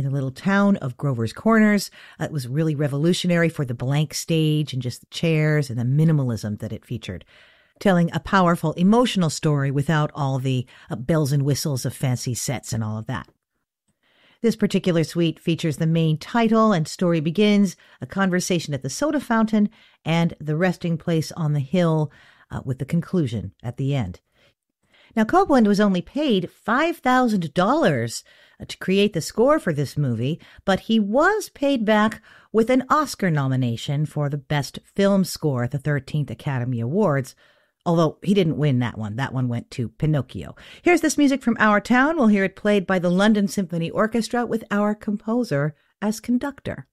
the little town of Grover's Corners. It was really revolutionary for the blank stage and just the chairs and the minimalism that it featured, telling a powerful emotional story without all the bells and whistles of fancy sets and all of that. This particular suite features the main title and story begins, a conversation at the soda fountain, and the resting place on the hill with the conclusion at the end. Now, Copeland was only paid $5,000 to create the score for this movie, but he was paid back with an Oscar nomination for the Best Film Score at the 13th Academy Awards, although he didn't win that one. That one went to Pinocchio. Here's this music from Our Town. We'll hear it played by the London Symphony Orchestra with our composer as conductor.